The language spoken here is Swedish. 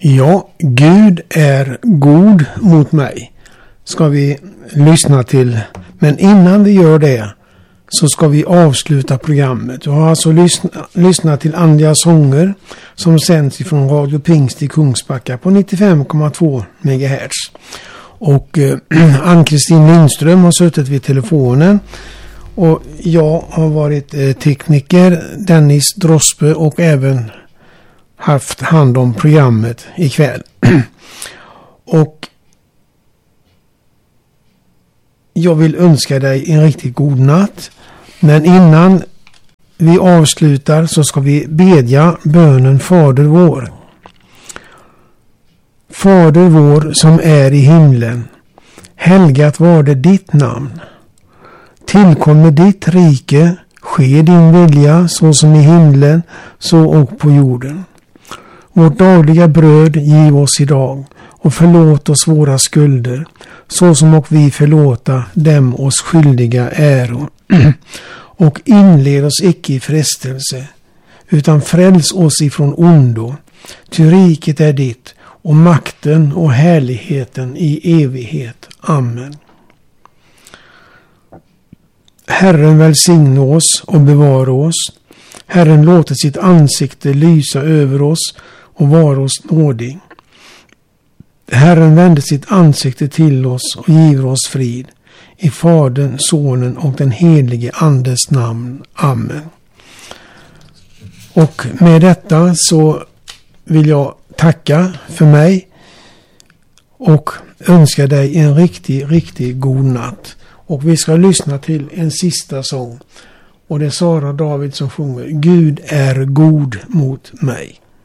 Ja, Gud är god mot mig, ska vi lyssna till. Men innan vi gör det så ska vi avsluta programmet. Du har alltså lyssnat till andliga sånger som sänds från Radio Pingst i Kungsbacka på 95,2 MHz. Och Ann-Kristin Lindström har suttit vid telefonen. Och jag har varit tekniker, Dennis Drossbö, och även haft hand om programmet ikväll. Och jag vill önska dig en riktigt god natt. Men innan vi avslutar så ska vi bedja bönen Fader vår. Fader vår som är i himlen, helgat var det ditt namn. Tillkommer ditt rike, ske din vilja så som i himlen, så och på jorden. Vårt dagliga bröd giv oss idag och förlåt oss våra skulder, så som och vi förlåta dem oss skyldiga äro. Och inled oss icke i frestelse, utan fräls oss ifrån ondo. Ty riket är ditt, och makten och härligheten i evighet. Amen. Herren välsigne oss och bevara oss. Herren låter sitt ansikte lysa över oss och vara oss nådig. Herren vände sitt ansikte till oss och giver oss frid. I Fadern, Sonen och den helige Andes namn. Amen. Och med detta så vill jag tacka för mig och önska dig en riktigt god natt. Och vi ska lyssna till en sista sång. Och det är Sara David som sjunger Gud är god mot mig.